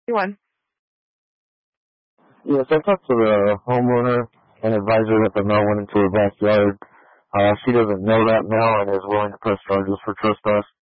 one. Yes, I talked to the homeowner and advised her that the mail went into her backyard. She doesn't know that now and is willing to press charges for trespass.